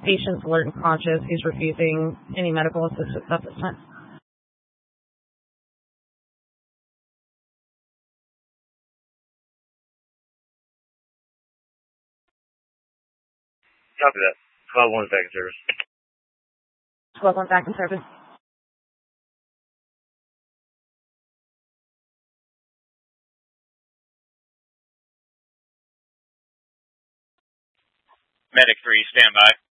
Patient's alert and conscious. He's refusing any medical assistance at this time. Copy that. 12-1 back in service. 12-1 back in service. Medic 3, stand by.